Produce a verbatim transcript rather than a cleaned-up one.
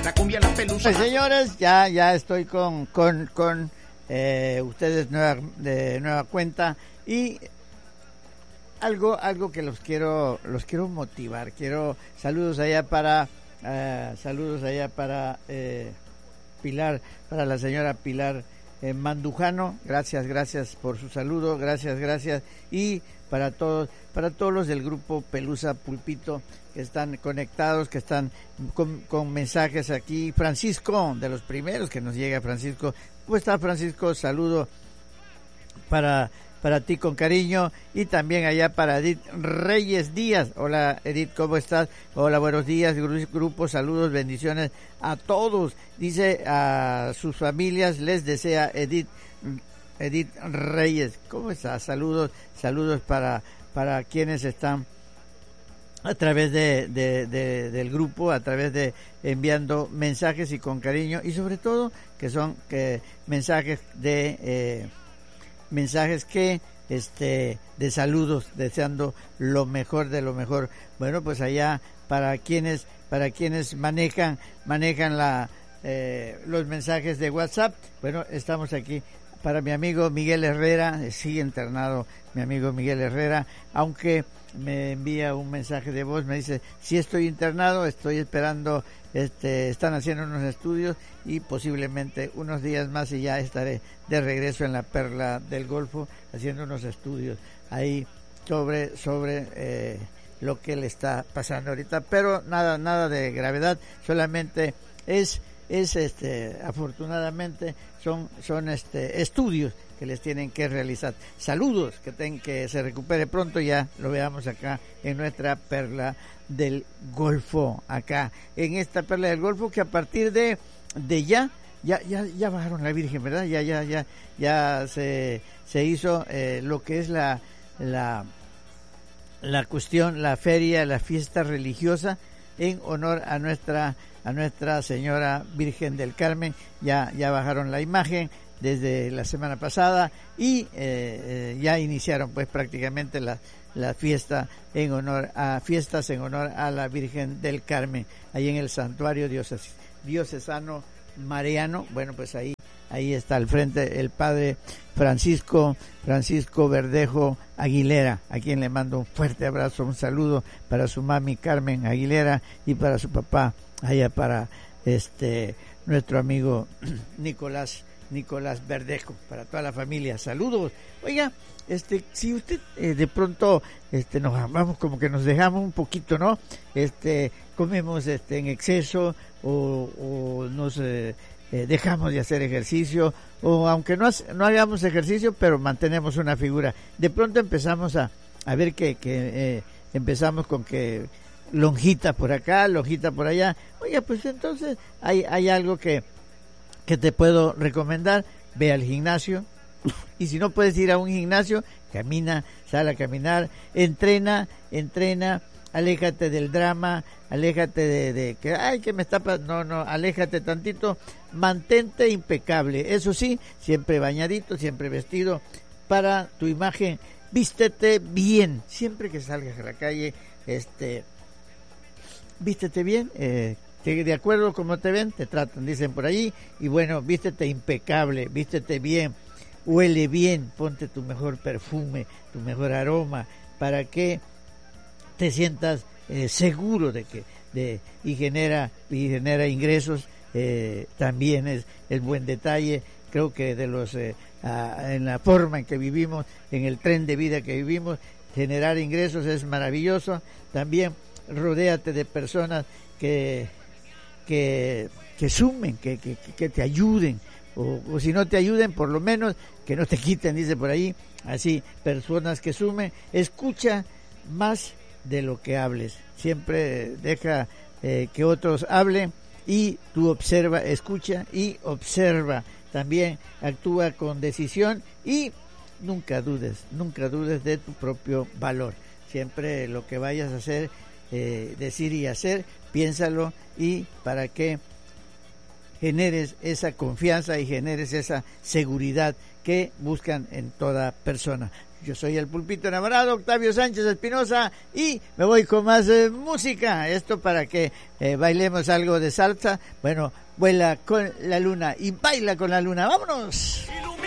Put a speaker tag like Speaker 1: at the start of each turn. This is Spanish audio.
Speaker 1: La cumbia, la pelusa.
Speaker 2: Pues señores, ya ya estoy con con con eh, ustedes nueva, de nueva cuenta y algo algo que los quiero los quiero motivar. Quiero saludos allá para uh, saludos allá para eh, Pilar, para la señora Pilar eh, Mandujano. Gracias, gracias por su saludo, gracias, gracias. Y para todos, para todos los del grupo Pelusa Pulpito que están conectados, que están con, con mensajes aquí. Francisco, de los primeros que nos llega, Francisco. ¿Cómo está, Francisco? Saludo para para ti con cariño, y también allá para Edith Reyes Díaz. Hola Edith, ¿cómo estás? Hola, buenos días, grupo, saludos, bendiciones a todos. Dice a sus familias, les desea Edith Edith Reyes. ¿Cómo estás? Saludos, saludos para para quienes están a través de, de, de del grupo, a través de enviando mensajes y con cariño, y sobre todo que son que mensajes de eh, mensajes que este de saludos, deseando lo mejor de lo mejor. Bueno, pues allá para quienes para quienes manejan manejan la eh, los mensajes de WhatsApp, bueno, estamos aquí para mi amigo Miguel Herrera, sigue internado mi amigo Miguel Herrera, aunque me envía un mensaje de voz, me dice, sí estoy internado, estoy esperando, este, están haciendo unos estudios y posiblemente unos días más y ya estaré de regreso en la Perla del Golfo haciendo unos estudios ahí sobre, sobre eh, lo que le está pasando ahorita, pero nada, nada de gravedad, solamente es es este afortunadamente son son este estudios que les tienen que realizar. Saludos, que ten, que se recupere pronto, ya lo veamos acá en nuestra Perla del Golfo, acá en esta Perla del Golfo, que a partir de de ya ya ya ya bajaron la Virgen, ¿verdad? Ya ya ya ya se se hizo eh, lo que es la la la cuestión, la feria, la fiesta religiosa en honor a nuestra a nuestra Señora Virgen del Carmen. Ya ya bajaron la imagen desde la semana pasada y eh, eh, ya iniciaron pues prácticamente la la fiesta en honor a fiestas en honor a la Virgen del Carmen ahí en el santuario dioses, diocesano mariano. Bueno, pues ahí ahí está al frente el padre Francisco Francisco Verdejo Aguilera, a quien le mando un fuerte abrazo, un saludo para su mami Carmen Aguilera y para su papá allá para este nuestro amigo Nicolás Nicolás Verdejo, para toda la familia, saludos. Oiga, este si usted eh, de pronto este nos vamos como que nos dejamos un poquito, ¿no? Este comemos este en exceso o, o nos eh, eh, dejamos de hacer ejercicio, o aunque no no hagamos ejercicio, pero mantenemos una figura. De pronto empezamos a a ver que que eh, empezamos con que lonjita por acá, lonjita por allá. Oiga, pues entonces hay hay algo que que te puedo recomendar. Ve al gimnasio, y si no puedes ir a un gimnasio, camina, sal a caminar, entrena, entrena, aléjate del drama, aléjate de, de que, ay, que me está pasando, no, no, aléjate tantito, mantente impecable, eso sí, siempre bañadito, siempre vestido, para tu imagen, vístete bien, siempre que salgas a la calle, este, vístete bien, eh, de acuerdo a cómo te ven, te tratan, dicen por allí, y bueno, vístete impecable, vístete bien, huele bien, ponte tu mejor perfume, tu mejor aroma, para que te sientas eh, seguro de que, de, y genera, y genera ingresos, eh, también es el buen detalle, creo que de los, eh, a, en la forma en que vivimos, en el tren de vida que vivimos, generar ingresos es maravilloso. También rodéate de personas que que que sumen, que, que, que te ayuden, o, o si no te ayuden, por lo menos que no te quiten, dice por ahí, así, personas que sumen. Escucha más de lo que hables, siempre deja eh, que otros hablen y tú observa, escucha y observa, también actúa con decisión y nunca dudes, nunca dudes de tu propio valor, siempre lo que vayas a hacer, eh, decir y hacer, piénsalo, y para que generes esa confianza y generes esa seguridad que buscan en toda persona. Yo soy el Pulpito Enamorado, Octavio Sánchez Espinosa, y me voy con más eh, música. Esto para que eh, bailemos algo de salsa. Bueno, vuela con la luna y baila con la luna. ¡Vámonos!